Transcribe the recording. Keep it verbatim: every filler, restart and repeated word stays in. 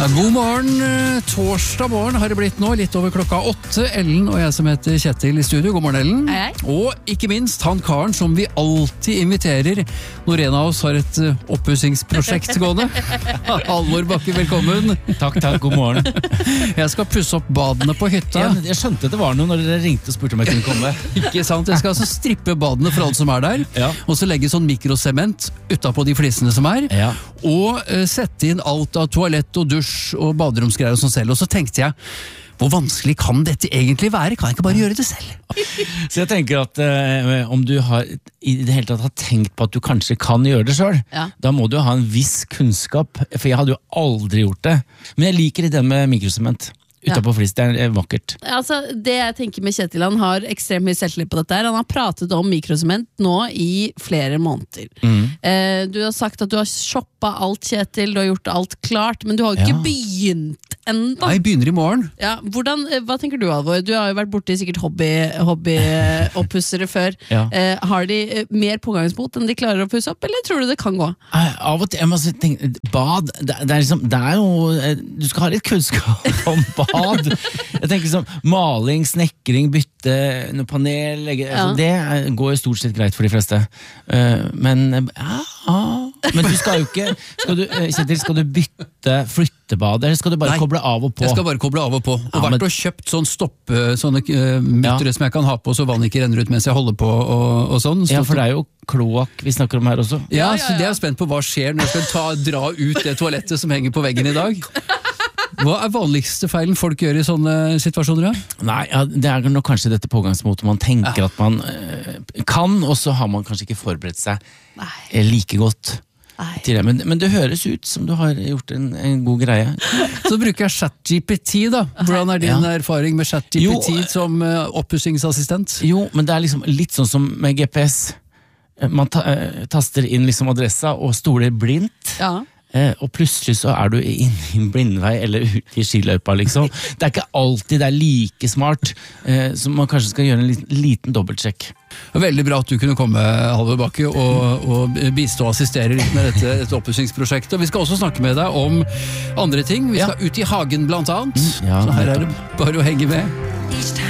Ja, god morgen, torsdag morgen har det blitt nå, litt over klokka åtte. Ellen og jeg som heter Kjetil i studio. God morgen, Ellen. Hei, hei. Og ikke minst han karen som vi alltid inviterer når en av oss har et oppussingsprosjekt gående. Halvor Bakke, velkommen. Takk, takk, god morgen. Jeg skal pusse opp badene på hytta. Jeg, jeg skjønte det var noe når dere ringte og spurte om jeg kunne komme. Ikke sant? Jeg skal altså strippe badene for alle som er der, Ja. og så legge sånn mikrosement utenpå de flisene som er, Ja. og uh, sette inn alt av toalett og dusj og baderomsgreier og sånn selv. Og så tenkte jeg, hvor vanskelig kan dette egentlig være? Kan jeg ikke bare gjøre det selv? Så jeg tenker at eh, om du har i det hele tatt har tenkt på at du kanskje kan gjøre det selv, Ja. da må du ha en viss kunnskap, for jeg hadde jo aldri gjort det. Men jeg liker det med mikrosement. Utenpå flis, det er vakkert. Altså, det jeg tenker med Kjetil, han har ekstremt mye selvtillit på dette her. Han har pratet om mikrosement nå i flere måneder. Mm. Eh, du har sagt at du har shoppa alt, Kjetil, du har gjort alt klart, men du har jo ikke Ja. begynt enda. Jeg begynner i morgen. Ja, hvordan, eh, hva tenker du, Alvor? Du har jo vært borti sikkert hobby, hobbyoppussere før. Ja. Eh, har de eh, mer pågangsmot enn de klarer å pusse opp, eller tror du det kan gå? Eh, Av og til, jeg må si, tenke, bad, det, det, er liksom, det er jo, eh, du skal ha litt kunnskap om bad. Jeg tenker liksom, maling, snekring, bytte, noe panel, legge, Ja. altså, det er- går jo stort sett greit for de fleste. Eh, men, eh, ja, ja. Men du skal jo ikke, skal du, eh, Kjetil, skal du bytte flyttebad, eller skal du bare Nei. koble av og på? Jeg skal bare koble av og på. Og Ja, vært men- og kjøpt sånn stoppe, sånne uh, muttere Ja. som jeg kan ha på så vann ikke renner ut mens jeg holder på og, og sånn. Ja, for det er jo kloakk vi snakker om her også. Ja, Ja, ja, så det er ja. jeg spent på hva skjer når jeg skal ta, dra ut det toalettet som henger på veggen i dag. Hva er vanligste feilen folk gjør i sånne situasjoner? Ja? Nei, ja, det er nok kanskje dette pågangsmotet man tenker at man eh, kan, og så har man kanskje ikke forberedt seg Nei. eh, like godt Nei. til det. Men, men det høres ut som du har gjort en, en god greie. Så bruker jeg ChatGPT da. Hvordan er din Ja. erfaring med Jo, ChatGPT eh, som uh, oppussingsassistent? Jo, men det er liksom litt sånn som med G P S. Eh, Man ta, eh, taster inn liksom adressa og stoler blindt. Ja. Eh, og plutselig så er du inne i en blindvei eller ute i skiløypa, liksom. Det er ikke alltid det er like smart, eh, så man kanskje skal gjøre en liten, liten dobbeltsjekk. Veldig bra at du kunne komme, Halvor Bakke, og, og bistå og assistere litt med dette, dette oppussingsprosjektet. Og vi skal også snakke med deg om andre ting. Vi skal ut i hagen blant annet. ja, så her er det bare å henge med.